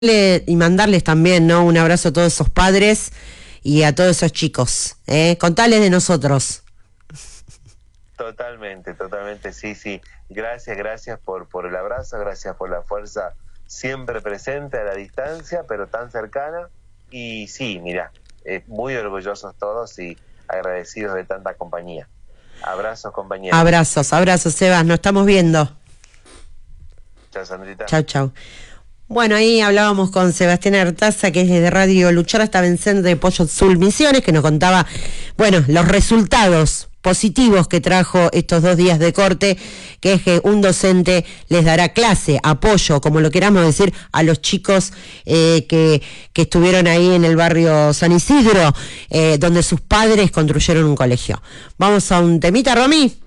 Y mandarles también, ¿no? Un abrazo a todos esos padres y a todos esos chicos, contales de nosotros. Totalmente, sí. Gracias por el abrazo, gracias por la fuerza siempre presente a la distancia, pero tan cercana. Y sí, mira, muy orgullosos todos y agradecidos de tanta compañía. Abrazos, compañeros. Abrazos, Sebas, nos estamos viendo. Chao, Sandrita. Chau. Bueno, ahí hablábamos con Sebastián Artaza, que es de Radio Luchar hasta Vencer de Pollo Azul Misiones, que nos contaba, bueno, los resultados positivos que trajo estos 2 días de corte, que es que un docente les dará clase, apoyo, como lo queramos decir, a los chicos que estuvieron ahí en el barrio San Isidro, donde sus padres construyeron un colegio. Vamos a un temita, Romy.